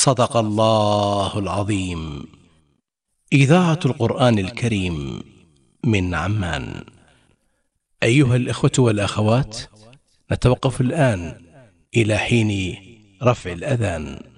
صدق الله العظيم. إذاعة القرآن الكريم من عمان. أيها الإخوة والأخوات، نتوقف الآن إلى حين رفع الأذان.